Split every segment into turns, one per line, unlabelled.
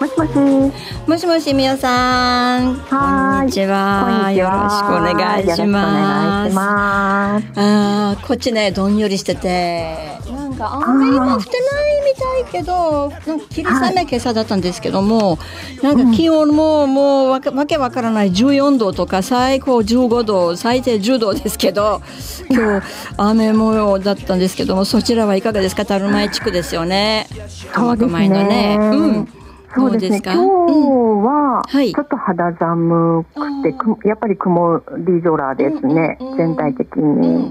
もしもし。
もしもし、みよさん。こんにちは。よろしくお願いします。こっちね、どんよりしてて、なんか雨今降ってないみたいけど、なんか霧雨今朝だったんですけども、なんか気温もうわけわからない14度とか、最高15度、最低10度ですけど、今日雨模様だったんですけども、そちらはいかがですか？樽前地区ですよね。
そうですね。そうですね。今日はちょっと肌寒くて、やっぱり曇り空ですね。全体的に。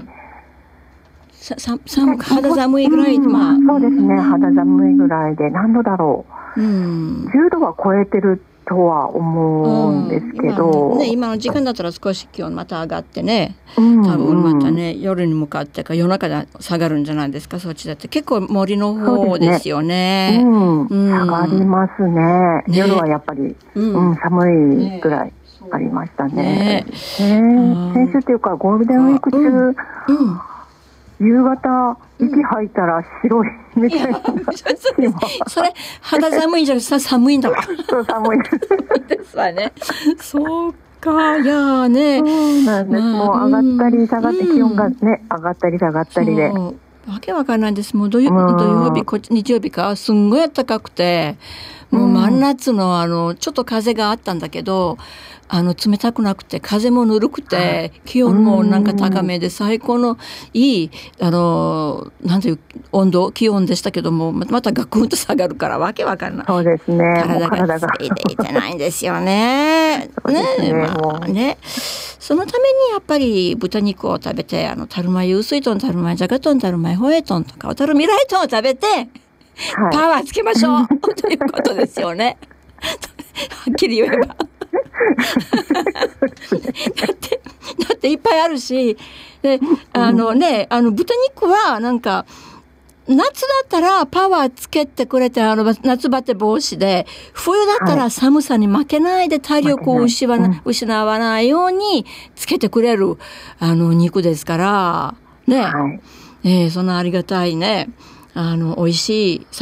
肌寒いぐらい、
そうですね。肌寒いぐらいで何度だろう。10度は超えてるとは思うんですけど、
今の時間だったら少し気温また上がってね、多分またね夜に向かってか夜中で下がるんじゃないですか。そっちだって結構森の方ですよね。
下がりますね。夜はやっぱり、寒いぐらいありましたね。先週っていうかゴールデンウィーク中、夕方息吐いたら白いみたいな。
それ肌寒いんじゃなくて寒いんだわ。
そう寒い
ですわね。そうか、いやね。
そうなんです。もう上がったり下がって気温がね上がったり下がったりで。
わけわかんないんです。もう土曜日日曜日かすんごい暖かくて、もう真夏のちょっと風があったんだけど。冷たくなくて風もぬるくて気温もなんか高めで最高のいいなんていう気温でしたけども、またガクンと下がるからわけわかんない。
そうですね。
体がついていてないんですよね。そのためにやっぱり豚肉を食べてタルマユースイトン、タルマイジャガトン、タルマイホエトンとかタルミライトンを食べてパワーつけましょうということですよね。はっきり言えば。だっていっぱいあるし、で豚肉はなんか夏だったらパワーつけてくれて夏バテ防止で、冬だったら寒さに負けないで体力を失わないようにつけてくれる肉ですからね。そんなありがたいね美味しい